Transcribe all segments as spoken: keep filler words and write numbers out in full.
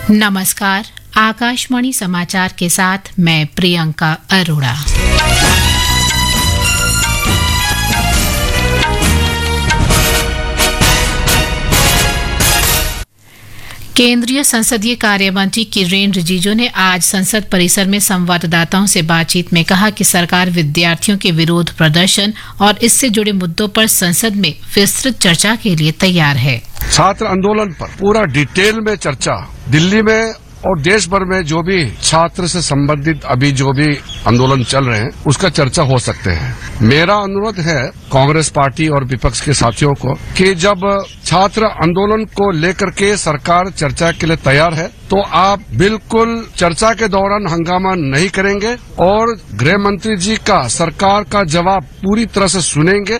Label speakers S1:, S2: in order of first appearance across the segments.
S1: नमस्कार, आकाशवाणी समाचार के साथ मैं प्रियंका अरोड़ा। केंद्रीय संसदीय कार्य मंत्री किरेन रिजिजू ने आज संसद परिसर में संवाददाताओं से बातचीत में कहा कि सरकार विद्यार्थियों के विरोध प्रदर्शन और इससे जुड़े मुद्दों पर संसद में विस्तृत चर्चा के लिए तैयार है।
S2: छात्र आंदोलन पर पूरा डिटेल में चर्चा दिल्ली में और देश भर में जो भी छात्र से संबंधित अभी जो भी आंदोलन चल रहे हैं उसका चर्चा हो सकते हैं। मेरा अनुरोध है कांग्रेस पार्टी और विपक्ष के साथियों को कि जब छात्र आंदोलन को लेकर के सरकार चर्चा के लिए तैयार है तो आप बिल्कुल चर्चा के दौरान हंगामा नहीं करेंगे और गृह मंत्री जी का सरकार का जवाब पूरी तरह से सुनेंगे।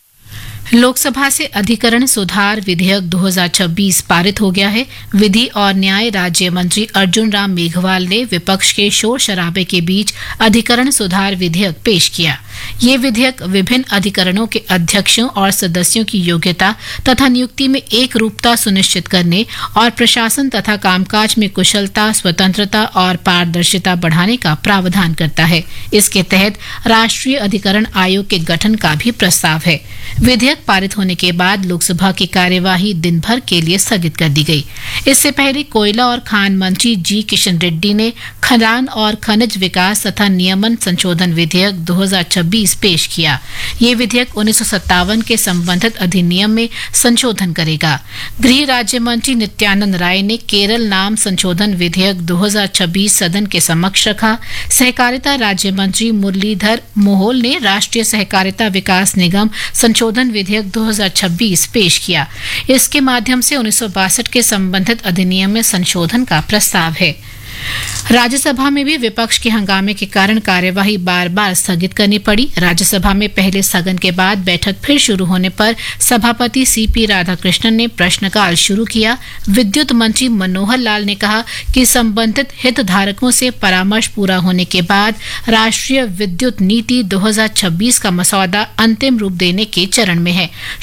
S1: लोकसभा से अधिकरण सुधार विधेयक दो हज़ार छब्बीस पारित हो गया है। विधि और न्याय राज्य मंत्री अर्जुन राम मेघवाल ने विपक्ष के शोर शराबे के बीच अधिकरण सुधार विधेयक पेश किया। ये विधेयक विभिन्न अधिकरणों के अध्यक्षों और सदस्यों की योग्यता तथा नियुक्ति में एक रूपता सुनिश्चित करने और प्रशासन तथा कामकाज में कुशलता, स्वतंत्रता और पारदर्शिता बढ़ाने का प्रावधान करता है। इसके तहत राष्ट्रीय अधिकरण आयोग के गठन का भी प्रस्ताव है। विधेयक पारित होने के बाद लोकसभा की कार्यवाही दिन भर के लिए स्थगित कर दी गई। इससे पहले कोयला और खान मंत्री जी किशन रेड्डी ने खदान और खनिज विकास तथा नियमन संशोधन विधेयक दो हज़ार छब्बीस पेश किया। ये विधेयक उन्नीस सौ सत्तावन के संबंधित अधिनियम में संशोधन करेगा। गृह राज्य मंत्री नित्यानंद राय ने केरल नाम संशोधन विधेयक दो हज़ार छब्बीस सदन के समक्ष रखा। सहकारिता राज्य मंत्री मुरलीधर मोहोल ने राष्ट्रीय सहकारिता विकास निगम संशोधन विधेयक दो हज़ार छब्बीस पेश किया। इसके माध्यम से उन्नीस सौ बासठ के संबंधित अधिनियम में संशोधन का प्रस्ताव है। राज्यसभा में भी विपक्ष के हंगामे के कारण कार्यवाही बार बार स्थगित करनी पड़ी। राज्यसभा में पहले स्थगन के बाद बैठक फिर शुरू होने पर सभापति सीपी राधाकृष्णन ने प्रश्नकाल शुरू किया। विद्युत मंत्री मनोहर लाल ने कहा कि संबंधित हितधारकों से परामर्श पूरा होने के बाद राष्ट्रीय विद्युत नीति दो हज़ार छब्बीस का मसौदा अंतिम रूप देने के चरण में है।